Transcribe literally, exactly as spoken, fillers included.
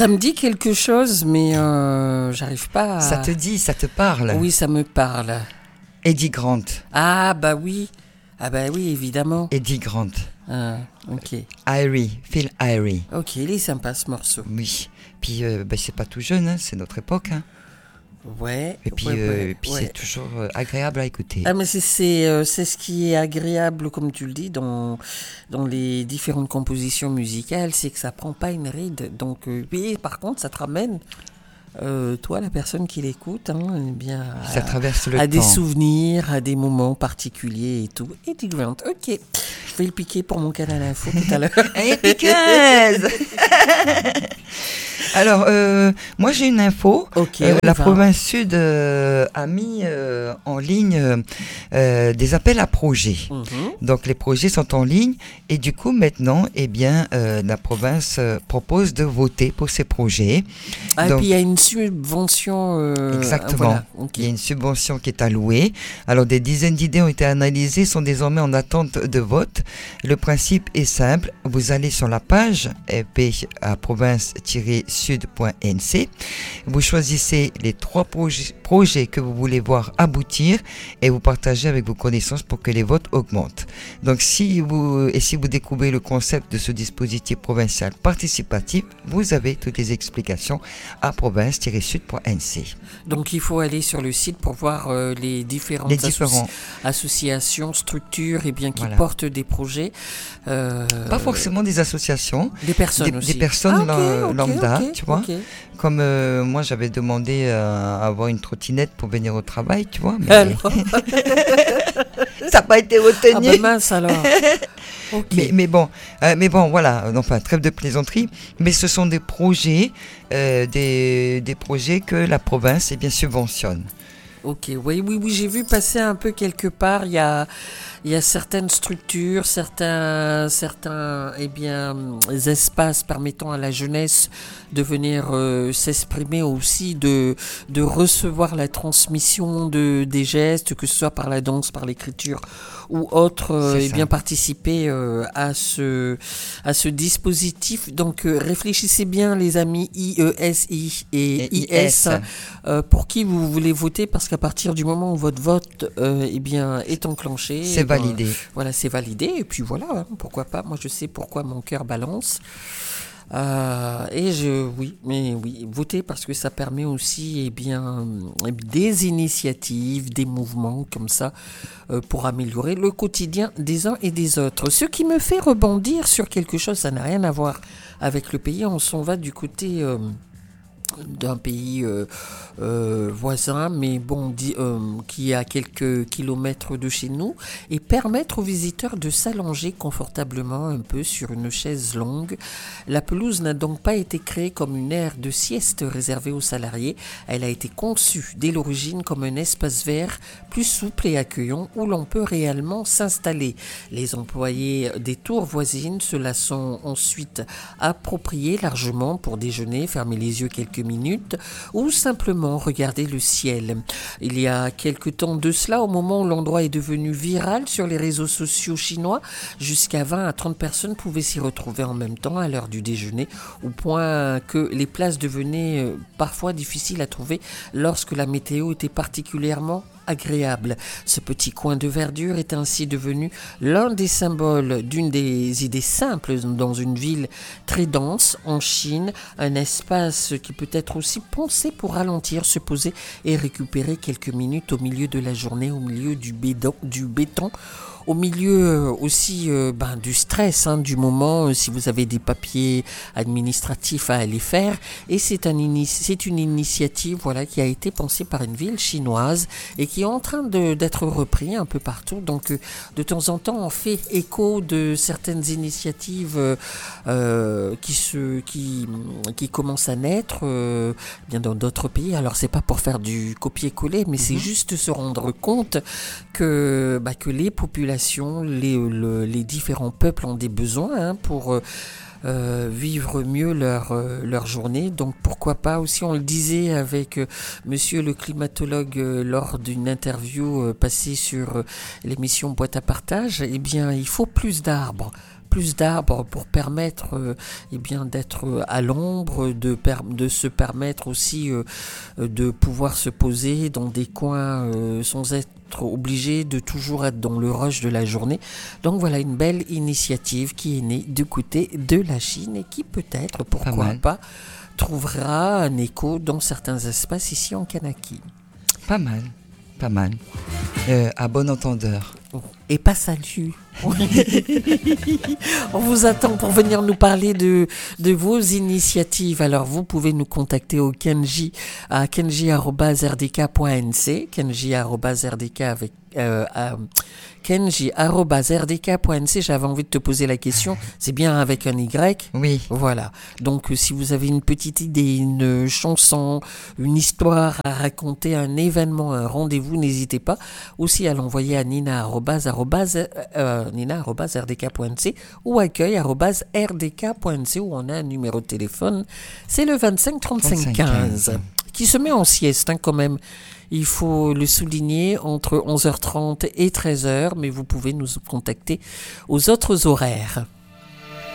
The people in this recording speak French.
Ça me dit quelque chose, mais euh, j'arrive pas à... Ça te dit, ça te parle? Oui, ça me parle. Eddie Grant. Ah, bah oui. Ah, bah oui, évidemment. Eddie Grant. Ah, ok. Irie, Phil Irie. Ok, il est sympa ce morceau. Oui. Puis, euh, ben, c'est pas tout jeune, hein, c'est notre époque. Hein. Ouais. Et puis, ouais, euh, ouais, puis ouais. c'est toujours euh, agréable à écouter. Ah, mais c'est, c'est, euh, c'est ce qui est agréable, comme tu le dis, dans, dans les différentes compositions musicales, c'est que ça prend pas une ride. Donc, euh, oui, par contre, ça te ramène, euh, toi, la personne qui l'écoute, hein, eh bien, Ça à, traverse le à temps. des souvenirs, à des moments particuliers et tout. Eddie Grant, ok. Je vais le piquer pour mon canal info tout à l'heure. Hey, piqueuse. Alors, euh, moi j'ai une info. Ok, Euh, on la va. province sud euh, a mis euh, en ligne euh, euh, des appels à projets. Mhm. Donc les projets sont en ligne et du coup maintenant, eh bien, euh, la province euh, propose de voter pour ces projets. Ah, Donc, et puis il y a une subvention. Euh, Exactement. Voilà, ok. Il y a une subvention qui est allouée. Alors, des dizaines d'idées ont été analysées, sont désormais en attente de vote. Le principe est simple. Vous allez sur la page p à province tiret sud point n c. Vous choisissez les trois projets, projets que vous voulez voir aboutir et vous partagez avec vos connaissances pour que les votes augmentent. Donc, si vous, et si vous découvrez le concept de ce dispositif provincial participatif, vous avez toutes les explications à province tiret sud point n c. Donc il faut aller sur le site pour voir euh, les différentes Les associ- différents. associations, structures et bien qui Voilà. portent des projets. Euh, Pas forcément des associations, des personnes des, aussi. des personnes Ah, ok, lam- ok, lambda, ok, tu vois. ok. Comme euh, moi, j'avais demandé euh, à avoir une trottinette pour venir au travail, tu vois. Mais Alors, ça n'a pas été ah retenu. ben mince alors. Ok. Mais, mais bon, euh, mais bon, voilà. Enfin, trêve de plaisanterie. Mais ce sont des projets, euh, des, des projets que la province, eh bien, subventionne. Ok, oui, oui, oui, j'ai vu passer un peu quelque part. Il y a, il y a certaines structures, certains, certains, eh bien, espaces permettant à la jeunesse de venir euh, s'exprimer aussi, de, de recevoir la transmission de des gestes, que ce soit par la danse, par l'écriture ou autre, euh, C'est eh ça. bien, participer euh, à ce, à ce dispositif. Donc, euh, réfléchissez bien, les amis I E S I et, Et I S. Euh, pour qui vous voulez voter, parce qu'à partir du moment où votre vote euh, eh bien, est enclenché, C'est eh ben, validé. voilà, c'est validé, et puis voilà, hein, pourquoi pas, moi je sais pourquoi mon cœur balance. Euh, et je, oui, mais oui, voter parce que ça permet aussi, eh bien, des initiatives, des mouvements comme ça, euh, pour améliorer le quotidien des uns et des autres. Ce qui me fait rebondir sur quelque chose, ça n'a rien à voir avec le pays, on s'en va du côté... Euh, d'un pays euh, euh, voisin, mais bon, dit, euh, qui est à quelques kilomètres de chez nous, et permettre aux visiteurs de s'allonger confortablement un peu sur une chaise longue. La pelouse n'a donc pas été créée comme une aire de sieste réservée aux salariés. Elle a été conçue dès l'origine comme un espace vert plus souple et accueillant où l'on peut réellement s'installer. Les employés des tours voisines se la sont ensuite appropriés largement pour déjeuner, fermer les yeux quelques minutes ou simplement regarder le ciel. Il y a quelque temps de cela, au moment où l'endroit est devenu viral sur les réseaux sociaux chinois, jusqu'à vingt à trente personnes pouvaient s'y retrouver en même temps à l'heure du déjeuner, au point que les places devenaient euh, parfois difficiles à trouver lorsque la météo était particulièrement agréable. Ce petit coin de verdure est ainsi devenu l'un des symboles d'une des idées simples dans une ville très dense en Chine, un espace qui peut être aussi pensé pour ralentir, se poser et récupérer quelques minutes au milieu de la journée, au milieu du béton, du béton au milieu aussi euh, ben, du stress hein, du moment, euh, si vous avez des papiers administratifs à aller faire. Et c'est, un ini- c'est une initiative voilà, qui a été pensée par une ville chinoise et qui est en train de, d'être repris un peu partout. Donc euh, de temps en temps, on fait écho de certaines initiatives euh, euh, qui, se, qui, qui commencent à naître euh, bien dans d'autres pays. Alors c'est pas pour faire du copier-coller, mais mm-hmm. c'est juste se rendre compte que, bah, que les populations Les, le, les différents peuples ont des besoins hein, pour euh, vivre mieux leur, euh, leur journée. Donc pourquoi pas aussi, on le disait avec euh, monsieur le climatologue euh, lors d'une interview euh, passée sur euh, l'émission Boîte à partage, eh bien il faut plus d'arbres plus d'arbres pour permettre euh, eh bien, d'être à l'ombre, de, per- de se permettre aussi euh, de pouvoir se poser dans des coins euh, sans être obligé de toujours être dans le rush de la journée. Donc voilà une belle initiative qui est née du côté de la Chine et qui peut-être, pourquoi pas, pas trouvera un écho dans certains espaces ici en Kanaki. Pas mal, pas mal. Euh, à bon entendeur. Et pas salut. On vous attend pour venir nous parler de, de vos initiatives. Alors vous pouvez nous contacter au Kenji à kenji arobase r d k point n c, kenji arobase r d k avec euh, à kenji arobase r d k point n c. J'avais envie de te poser la question, c'est bien avec un Y? Oui. Voilà. Donc si vous avez une petite idée, une chanson, une histoire à raconter, un événement, un rendez-vous, n'hésitez pas aussi à l'envoyer à nina arobase euh, nina arobase r d k point n c ou accueil arobase r d k point n c où on a un numéro de téléphone, c'est le vingt-cinq trente-cinq quinze qui se met en sieste hein, quand même. Il faut le souligner entre onze heures trente et treize heures, mais vous pouvez nous contacter aux autres horaires.